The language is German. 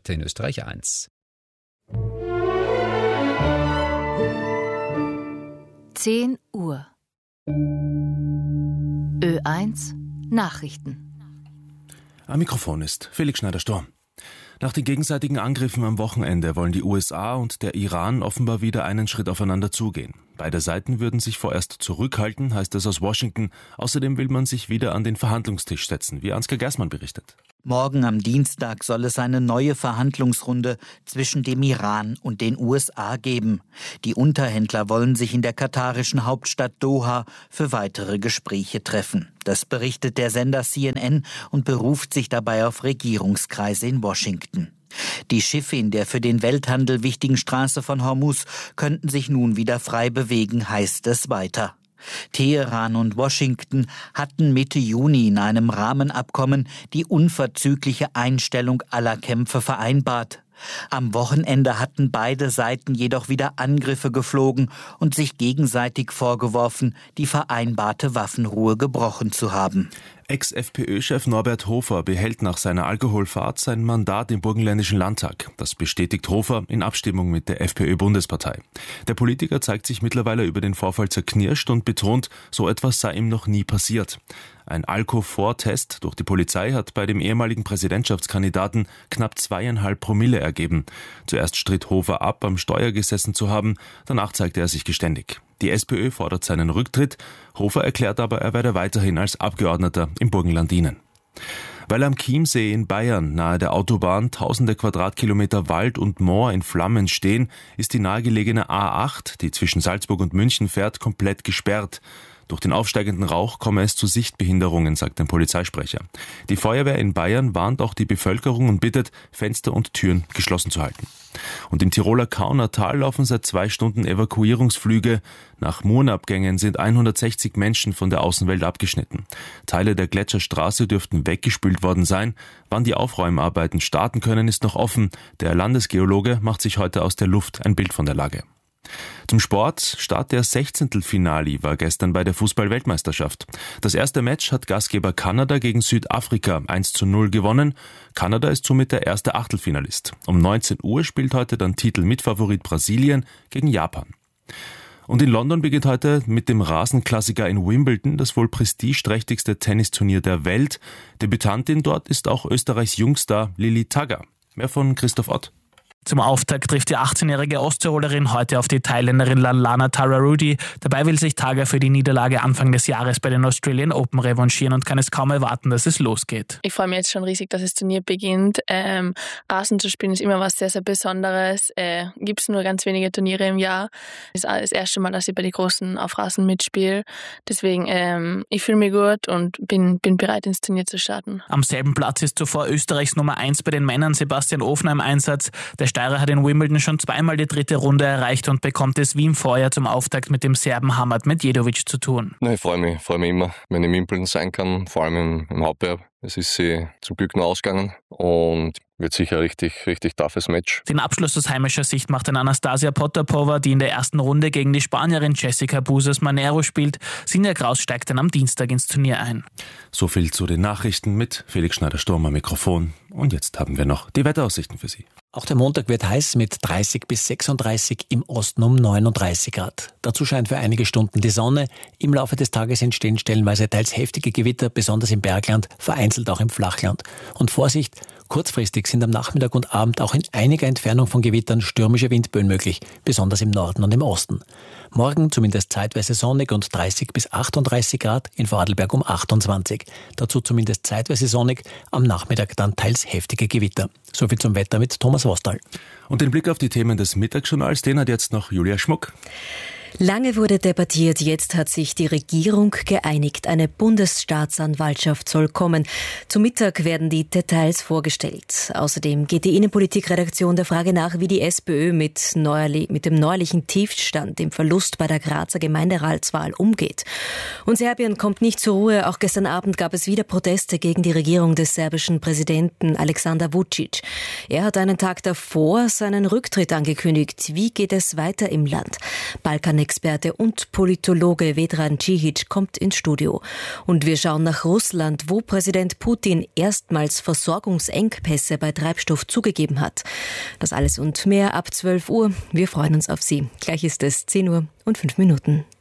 heute in Österreich 1. 10 Uhr. Ö1 Nachrichten. Am Mikrofon ist Felix Schneider-Storm. Nach den gegenseitigen Angriffen am Wochenende wollen die USA und der Iran offenbar wieder einen Schritt aufeinander zugehen. Beide Seiten würden sich vorerst zurückhalten, heißt es aus Washington. Außerdem will man sich wieder an den Verhandlungstisch setzen, wie Ansgar Gersmann berichtet. Morgen am Dienstag soll es eine neue Verhandlungsrunde zwischen dem Iran und den USA geben. Die Unterhändler wollen sich in der katarischen Hauptstadt Doha für weitere Gespräche treffen. Das berichtet der Sender CNN und beruft sich dabei auf Regierungskreise in Washington. Die Schiffe in der für den Welthandel wichtigen Straße von Hormuz könnten sich nun wieder frei bewegen, heißt es weiter. Teheran und Washington hatten Mitte Juni in einem Rahmenabkommen die unverzügliche Einstellung aller Kämpfe vereinbart. Am Wochenende hatten beide Seiten jedoch wieder Angriffe geflogen und sich gegenseitig vorgeworfen, die vereinbarte Waffenruhe gebrochen zu haben. Ex-FPÖ-Chef Norbert Hofer behält nach seiner Alkoholfahrt sein Mandat im Burgenländischen Landtag. Das bestätigt Hofer in Abstimmung mit der FPÖ-Bundespartei. Der Politiker zeigt sich mittlerweile über den Vorfall zerknirscht und betont, so etwas sei ihm noch nie passiert. Ein Alko-Vortest durch die Polizei hat bei dem ehemaligen Präsidentschaftskandidaten knapp 2,5 Promille ergeben. Zuerst stritt Hofer ab, am Steuer gesessen zu haben, danach zeigte er sich geständig. Die SPÖ fordert seinen Rücktritt. Hofer erklärt aber, er werde weiterhin als Abgeordneter im Burgenland dienen. Weil am Chiemsee in Bayern nahe der Autobahn tausende Quadratkilometer Wald und Moor in Flammen stehen, ist die nahegelegene A8, die zwischen Salzburg und München fährt, komplett gesperrt. Durch den aufsteigenden Rauch komme es zu Sichtbehinderungen, sagt ein Polizeisprecher. Die Feuerwehr in Bayern warnt auch die Bevölkerung und bittet, Fenster und Türen geschlossen zu halten. Und im Tiroler Kaunertal laufen seit 2 Stunden Evakuierungsflüge. Nach Murenabgängen sind 160 Menschen von der Außenwelt abgeschnitten. Teile der Gletscherstraße dürften weggespült worden sein. Wann die Aufräumarbeiten starten können, ist noch offen. Der Landesgeologe macht sich heute aus der Luft ein Bild von der Lage. Zum Sport. Start der 16. Finale war gestern bei der Fußball-Weltmeisterschaft. Das erste Match hat Gastgeber Kanada gegen Südafrika 1:0 gewonnen. Kanada ist somit der erste Achtelfinalist. Um 19 Uhr spielt heute dann Titelmitfavorit Brasilien gegen Japan. Und in London beginnt heute mit dem Rasenklassiker in Wimbledon das wohl prestigeträchtigste Tennisturnier der Welt. Debütantin dort ist auch Österreichs Jungstar Lilly Tagger. Mehr von Christoph Ott. Zum Auftakt trifft die 18-jährige Osttirolerin heute auf die Thailänderin Lallana Tararudi. Dabei will sich Tagger für die Niederlage Anfang des Jahres bei den Australian Open revanchieren und kann es kaum erwarten, dass es losgeht. Ich freue mich jetzt schon riesig, dass das Turnier beginnt. Rasen zu spielen ist immer was sehr, sehr Besonderes. Gibt es nur ganz wenige Turniere im Jahr. Das ist das erste Mal, dass ich bei den Großen auf Rasen mitspiele. Deswegen, ich fühle mich gut und bin bereit, ins Turnier zu starten. Am selben Platz ist zuvor Österreichs Nummer 1 bei den Männern Sebastian Ofner im Einsatz. Der Steirer hat in Wimbledon schon 2-mal die 3. Runde erreicht und bekommt es wie im Vorjahr zum Auftakt mit dem Serben Hamad Medjedovic zu tun. Ich freue mich immer, wenn ich in Wimbledon sein kann, vor allem im Hauptbewerb. Es ist sie zum Glück noch ausgegangen und wird sicher richtig toughes Match. Den Abschluss aus heimischer Sicht macht dann Anastasia Potapova, die in der ersten Runde gegen die Spanierin Jessica Busas Manero spielt. Sinja Kraus steigt dann am Dienstag ins Turnier ein. So viel zu den Nachrichten mit Felix Schneider-Storm am Mikrofon. Und jetzt haben wir noch die Wetteraussichten für Sie. Auch der Montag wird heiß mit 30 bis 36, im Osten um 39 Grad. Dazu scheint für einige Stunden die Sonne. Im Laufe des Tages entstehen stellenweise teils heftige Gewitter, besonders im Bergland, vereinzelt auch im Flachland. Und Vorsicht, kurzfristig sind am Nachmittag und Abend auch in einiger Entfernung von Gewittern stürmische Windböen möglich, besonders im Norden und im Osten. Morgen zumindest zeitweise sonnig und 30 bis 38 Grad, in Vorarlberg um 28. Dazu zumindest zeitweise sonnig, am Nachmittag dann teils heftige Gewitter. Soviel zum Wetter mit Thomas Wostal. Und den Blick auf die Themen des Mittagsjournals, den hat jetzt noch Julia Schmuck. Lange wurde debattiert, jetzt hat sich die Regierung geeinigt. Eine Bundesstaatsanwaltschaft soll kommen. Zum Mittag werden die Details vorgestellt. Außerdem geht die Innenpolitikredaktion der Frage nach, wie die SPÖ mit dem neuerlichen Tiefstand, dem Verlust bei der Grazer Gemeinderatswahl umgeht. Und Serbien kommt nicht zur Ruhe. Auch gestern Abend gab es wieder Proteste gegen die Regierung des serbischen Präsidenten Aleksandar Vučić. Er hat einen Tag davor seinen Rücktritt angekündigt. Wie geht es weiter im Land? Balkan Iran-Experte und Politologe Vedran Cihic kommt ins Studio. Und wir schauen nach Russland, wo Präsident Putin erstmals Versorgungsengpässe bei Treibstoff zugegeben hat. Das alles und mehr ab 12 Uhr. Wir freuen uns auf Sie. Gleich ist es 10:05 Uhr.